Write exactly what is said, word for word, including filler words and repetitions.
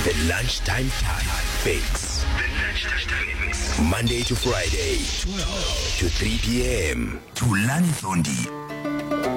The Lunchtime Time Fix. The Lunchtime Fix. Monday to Friday, twelve to three p.m. Tulani Thondi.